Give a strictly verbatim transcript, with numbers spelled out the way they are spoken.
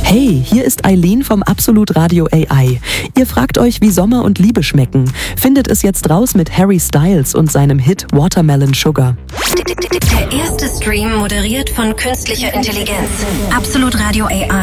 Hey, hier ist Eileen vom Absolut Radio A I. Ihr fragt euch, wie Sommer und Liebe schmecken. Findet es jetzt raus mit Harry Styles und seinem Hit Watermelon Sugar. Der erste Stream moderiert von künstlicher Intelligenz. Absolut Radio A I.